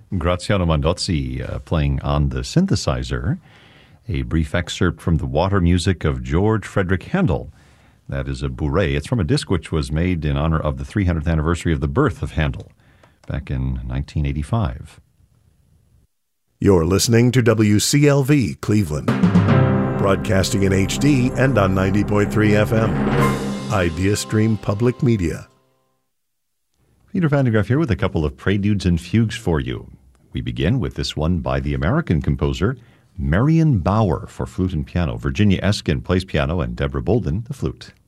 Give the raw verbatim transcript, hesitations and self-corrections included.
Graziano Mondozzi uh, playing on the synthesizer. A brief excerpt from the water music of George Frederick Handel. That is a bourrée. It's from a disc which was made in honor of the three hundredth anniversary of the birth of Handel back in nineteen eighty-five. You're listening to W C L V Cleveland, broadcasting in H D and on ninety point three F M. IdeaStream Public Media. Peter Van de Graaff here with a couple of preludes and fugues for you. We begin with this one by the American composer Marion Bauer for flute and piano. Virginia Eskin plays piano and Deborah Bolden the flute.